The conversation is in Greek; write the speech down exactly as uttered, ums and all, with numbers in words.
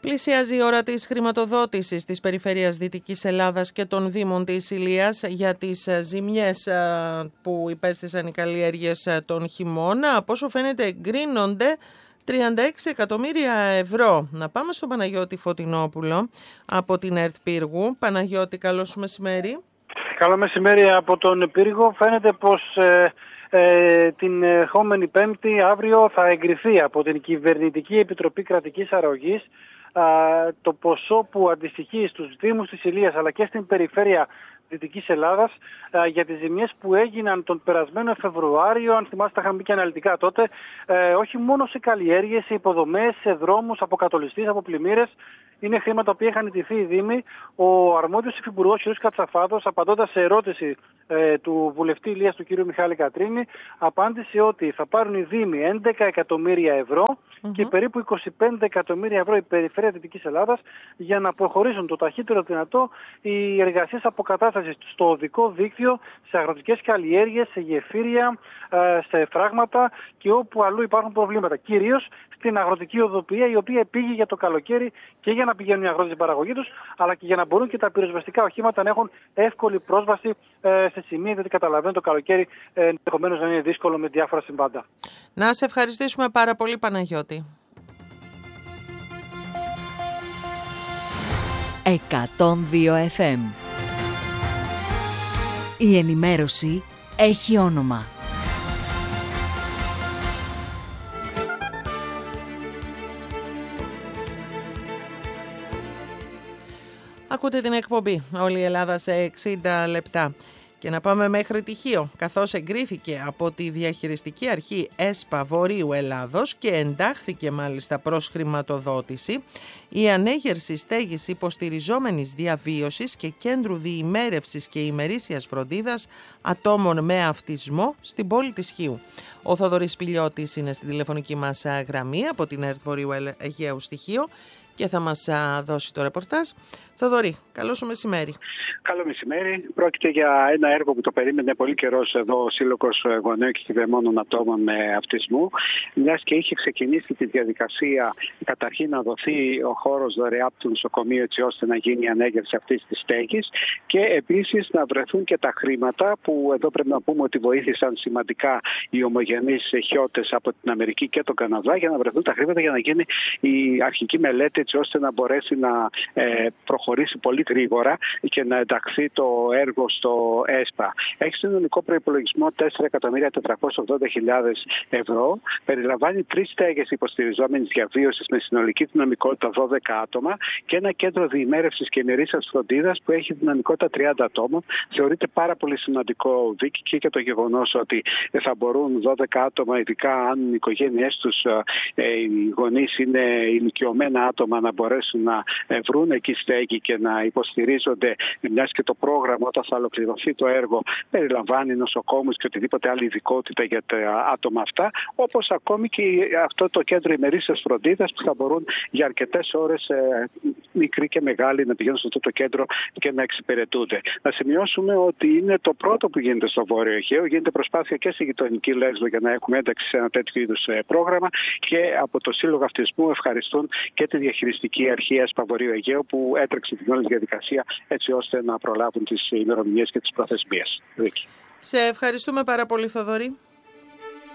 Πλησιάζει η ώρα της χρηματοδότησης της περιφέρειας Δυτικής Ελλάδας και των Δήμων της Ηλίας για τις ζημιές που υπέστησαν οι καλλιέργειες τον χειμώνα. Από όσο φαίνεται εγκρίνονται τριάντα έξι εκατομμύρια ευρώ. Να πάμε στον Παναγιώτη Φωτεινόπουλο από την ΕΡΤ Πύργου. Παναγιώτη, καλώς μεσημέρι. Καλό μεσημέρι από τον Πύργο. Φαίνεται πως ε, ε, την ερχόμενη Πέμπτη, αύριο, θα εγκριθεί από την Κυβερνητική Επιτροπή Κρατικής Αρρωγής ε, το ποσό που αντιστοιχεί στους Δήμους της Ηλίας αλλά και στην περιφέρεια Δυτικής Ελλάδας ε, για τις ζημιές που έγιναν τον περασμένο Φεβρουάριο. Αν θυμάστε, τα είχαμε πει και αναλυτικά τότε, ε, όχι μόνο σε καλλιέργειες, σε υποδομές, σε δρόμους, από κατολιστείς, από πλημμύρες. Είναι χρήματα που είχαν ιτηθεί οι Δήμοι. Ο αρμόδιος υφυπουργός κ. Κατσαφάδος, απαντώντας σε ερώτηση ε, του βουλευτή Ηλίας του κ. Μιχάλη Κατρίνη, απάντησε ότι θα πάρουν οι Δήμοι έντεκα εκατομμύρια ευρώ mm-hmm. και περίπου είκοσι πέντε εκατομμύρια ευρώ η περιφέρεια Δυτικής Ελλάδας για να προχωρήσουν το ταχύτερο δυνατό οι εργασίες αποκατάστασης στο οδικό δίκτυο, σε αγροτικές καλλιέργειες, σε γεφύρια, ε, σε φράγματα και όπου αλλού υπάρχουν προβλήματα. Κυρίως στην αγροτική οδοποιία, η οποία πήγε για το καλοκαίρι και για να πηγαίνουν οι αγρότες στην παραγωγή τους, αλλά και για να μπορούν και τα πυροσβεστικά οχήματα να έχουν εύκολη πρόσβαση ε, σε σημεία, γιατί καταλαβαίνω το καλοκαίρι ε, ενδεχομένως να είναι δύσκολο με διάφορα συμβάντα. Να σε ευχαριστήσουμε πάρα πολύ, Παναγιώτη. εκατόν δύο εφ εμ. Η ενημέρωση έχει όνομα. Ακούτε την εκπομπή «Όλη η Ελλάδα σε εξήντα λεπτά». Και να πάμε μέχρι Τυχείο, καθώς εγκρίθηκε από τη Διαχειριστική Αρχή ΕΣΠΑ Βορείου Ελλάδος και εντάχθηκε μάλιστα προς χρηματοδότηση η ανέγερση στέγης υποστηριζόμενης διαβίωσης και κέντρου διημέρευσης και ημερήσιας φροντίδας ατόμων με αυτισμό στην πόλη της Χίου. Ο Θοδωρής Πηλιώτης είναι στη τηλεφωνική μας γραμμή από την ΕΡΤ Βορείου Αιγαίου στη Χίο και θα μας δώσει το ρεπορτάζ. Θοδωρή, καλό σου μεσημέρι. Καλό μεσημέρι. Πρόκειται για ένα έργο που το περίμενε πολύ καιρός εδώ ο Σύλλογος Γονέων και Κυδεμόνων Ατόμων με Αυτισμό, μιας και είχε ξεκινήσει τη διαδικασία καταρχήν να δοθεί ο χώρος δωρεά από το νοσοκομείο, έτσι ώστε να γίνει η ανέγερση αυτής της στέγης και επίσης να βρεθούν και τα χρήματα που εδώ πρέπει να πούμε ότι βοήθησαν σημαντικά οι ομογενείς χιώτες από την Αμερική και τον Καναδά, για να βρεθούν τα χρήματα για να γίνει η αρχική μελέτη, έτσι ώστε να μπορέσει να ε, προχωρήσει πολύ γρήγορα και να ενταχθεί το έργο στο ΕΣΠΑ. Έχει συνολικό προϋπολογισμό τέσσερα εκατομμύρια τετρακόσιες ογδόντα χιλιάδες ευρώ. Περιλαμβάνει τρεις στέγες υποστηριζόμενης διαβίωσης με συνολική δυναμικότητα δώδεκα άτομα και ένα κέντρο διημέρευσης και ημερήσιας φροντίδας που έχει δυναμικότητα τριάντα ατόμων. Θεωρείται πάρα πολύ σημαντικό δίκη και για το γεγονός ότι θα μπορούν δώδεκα άτομα, ειδικά αν οι οικογένειές τους, οι γονείς είναι ηλικιωμένα άτομα, να μπορέσουν να βρουν εκεί στέγη και να υποστηρίζονται, μιας και το πρόγραμμα όταν θα ολοκληρωθεί το έργο περιλαμβάνει νοσοκόμους και οτιδήποτε άλλη ειδικότητα για τα άτομα αυτά, όπως ακόμη και αυτό το κέντρο ημερήσιας φροντίδας που θα μπορούν για αρκετές ώρες ε, μικροί και μεγάλοι να πηγαίνουν σε αυτό το κέντρο και να εξυπηρετούνται. Να σημειώσουμε ότι είναι το πρώτο που γίνεται στο Βόρειο Αιγαίο. Γίνεται προσπάθεια και στη γειτονική Λέσβο για να έχουμε ένταξη σε ένα τέτοιο είδους πρόγραμμα και από το Σύλλογο Αυτισμού ευχαριστούν και τη Διαχειριστική Αρχή ΕΣΠΑ Βορείου Αιγαίου που έτρεξε την όλη διαδικασία έτσι ώστε να προλάβουν τις ημερομηνίες και τις προθεσμίες. Σε ευχαριστούμε πάρα πολύ, Θοδωρή.